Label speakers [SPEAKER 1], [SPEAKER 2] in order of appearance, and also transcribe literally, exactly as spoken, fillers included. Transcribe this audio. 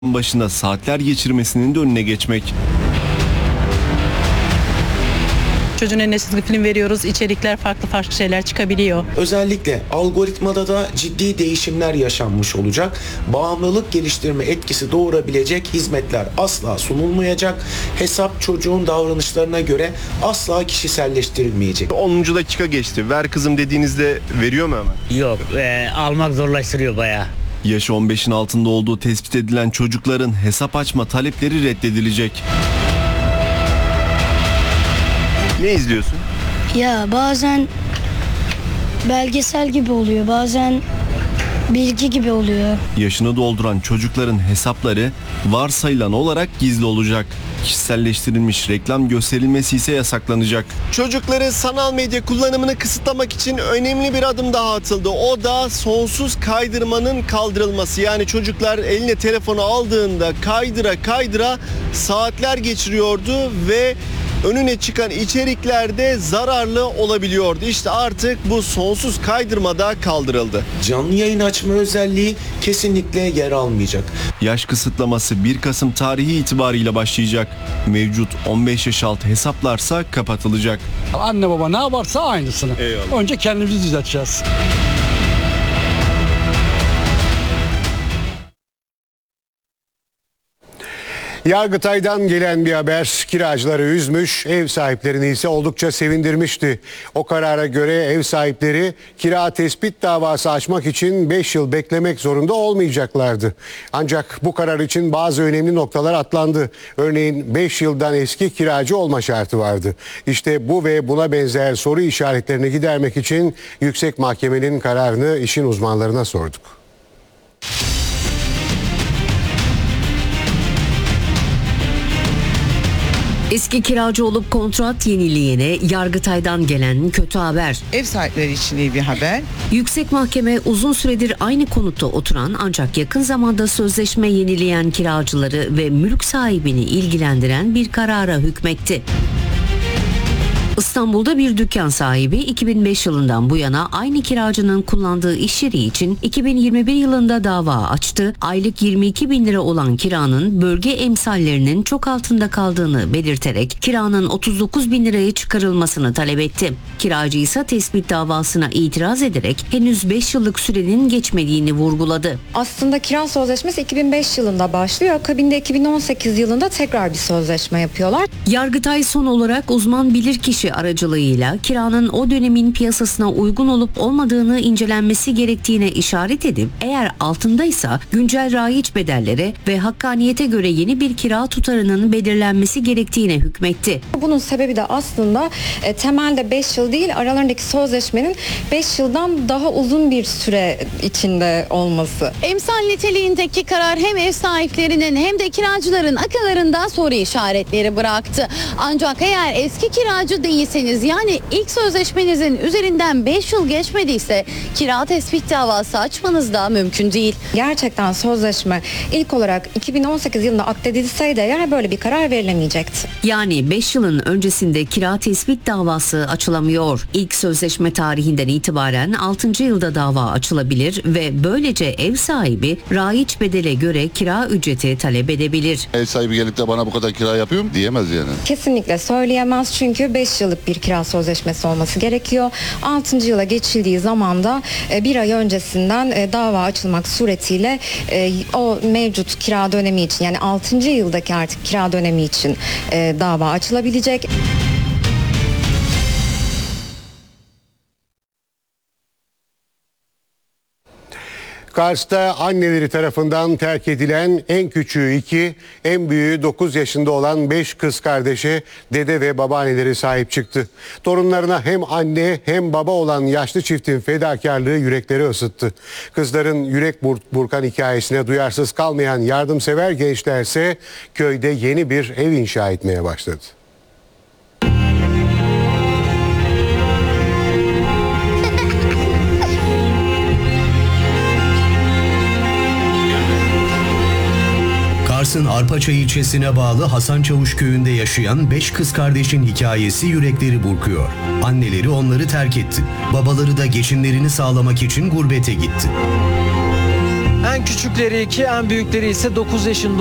[SPEAKER 1] başında saatler geçirmesinin de önüne geçmek.
[SPEAKER 2] Çocuğun eline çizgi film veriyoruz, içerikler farklı farklı şeyler çıkabiliyor.
[SPEAKER 3] Özellikle algoritmada da ciddi değişimler yaşanmış olacak. Bağımlılık geliştirme etkisi doğurabilecek hizmetler asla sunulmayacak. Hesap çocuğun davranışlarına göre asla kişiselleştirilmeyecek.
[SPEAKER 1] onuncu dakika geçti. Ver kızım dediğinizde veriyor mu hemen?
[SPEAKER 4] Yok, e, almak zorlaştırıyor bayağı.
[SPEAKER 1] Yaşı on beşin altında olduğu tespit edilen çocukların hesap açma talepleri reddedilecek. Ne izliyorsun?
[SPEAKER 5] Ya bazen belgesel gibi oluyor, bazen bilgi gibi oluyor.
[SPEAKER 1] Yaşını dolduran çocukların hesapları varsayılan olarak gizli olacak. Kişiselleştirilmiş reklam gösterilmesi ise yasaklanacak. Çocukların sanal medya kullanımını kısıtlamak için önemli bir adım daha atıldı. O da sonsuz kaydırmanın kaldırılması. Yani çocuklar eline telefonu aldığında kaydıra kaydıra saatler geçiriyordu ve önüne çıkan içeriklerde zararlı olabiliyordu. İşte artık bu sonsuz kaydırma da kaldırıldı.
[SPEAKER 3] Canlı yayın açma özelliği kesinlikle yer almayacak.
[SPEAKER 1] Yaş kısıtlaması bir Kasım tarihi itibariyle başlayacak. Mevcut on beş yaş altı hesaplarsa kapatılacak.
[SPEAKER 6] Anne baba ne yaparsa aynısını.
[SPEAKER 1] Eyvallah.
[SPEAKER 6] Önce kendimizi düzelteceğiz.
[SPEAKER 7] Yargıtay'dan gelen bir haber kiracıları üzmüş, ev sahiplerini ise oldukça sevindirmişti. O karara göre ev sahipleri kira tespit davası açmak için beş yıl beklemek zorunda olmayacaklardı. Ancak bu karar için bazı önemli noktalar atlandı. Örneğin beş yıldan eski kiracı olma şartı vardı. İşte bu ve buna benzer soru işaretlerini gidermek için Yüksek Mahkemenin kararını işin uzmanlarına sorduk.
[SPEAKER 8] Eski kiracı olup kontrat yenileyene Yargıtay'dan gelen kötü haber.
[SPEAKER 9] Ev sahipleri için iyi bir haber.
[SPEAKER 8] Yüksek Mahkeme uzun süredir aynı konutta oturan ancak yakın zamanda sözleşme yenileyen kiracıları ve mülk sahibini ilgilendiren bir karara hükmetti. İstanbul'da bir dükkan sahibi iki bin beş yılından bu yana aynı kiracının kullandığı iş yeri için iki bin yirmi bir yılında dava açtı. Aylık yirmi iki bin lira olan kiranın bölge emsallerinin çok altında kaldığını belirterek kiranın otuz dokuz bin liraya çıkarılmasını talep etti. Kiracı ise tespit davasına itiraz ederek henüz beş yıllık sürenin geçmediğini vurguladı.
[SPEAKER 10] Aslında kira sözleşmesi iki bin beş yılında başlıyor. Akabinde iki bin on sekiz yılında tekrar bir sözleşme yapıyorlar.
[SPEAKER 8] Yargıtay son olarak uzman bilirkişi aracılığıyla kiranın o dönemin piyasasına uygun olup olmadığını incelenmesi gerektiğine işaret edip eğer altındaysa güncel raiç bedellere ve hakkaniyete göre yeni bir kira tutarının belirlenmesi gerektiğine hükmetti.
[SPEAKER 10] Bunun sebebi de aslında e, temelde beş yıl değil, aralarındaki sözleşmenin beş yıldan daha uzun bir süre içinde olması.
[SPEAKER 11] Emsal niteliğindeki karar hem ev sahiplerinin hem de kiracıların akıllarında soru işaretleri bıraktı. Ancak eğer eski kiracı değilseniz, yani ilk sözleşmenizin üzerinden beş yıl geçmediyse kira tespit davası açmanız da mümkün değil.
[SPEAKER 10] Gerçekten sözleşme ilk olarak iki bin on sekiz yılında akdedilseydi eğer böyle bir karar verilemeyecekti.
[SPEAKER 8] Yani beş yılın öncesinde kira tespit davası açılamıyor. İlk sözleşme tarihinden itibaren altıncı yılda dava açılabilir ve böylece ev sahibi raiç bedele göre kira ücreti talep edebilir.
[SPEAKER 12] Ev sahibi gelip de bana bu kadar kira yapıyorum diyemez yani.
[SPEAKER 10] Kesinlikle söyleyemez çünkü beş yıllık bir kira sözleşmesi olması gerekiyor. altıncı yıla geçildiği zaman da bir ay öncesinden dava açılmak suretiyle o mevcut kira dönemi için, yani altıncı yıldaki artık kira dönemi için dava açılabilecek.
[SPEAKER 7] Kars'ta anneleri tarafından terk edilen en küçüğü iki, en büyüğü dokuz yaşında olan beş kız kardeşe dede ve babaanneleri sahip çıktı. Torunlarına hem anne hem baba olan yaşlı çiftin fedakarlığı yürekleri ısıttı. Kızların yürek bur- burkan hikayesine duyarsız kalmayan yardımsever gençlerse köyde yeni bir ev inşa etmeye başladı.
[SPEAKER 13] Kars'ın Arpaçay ilçesine bağlı Hasan Çavuş köyünde yaşayan beş kız kardeşin hikayesi yürekleri burkuyor. Anneleri onları terk etti. Babaları da geçimlerini sağlamak için gurbete gitti.
[SPEAKER 14] En küçükleri iki, en büyükleri ise dokuz yaşında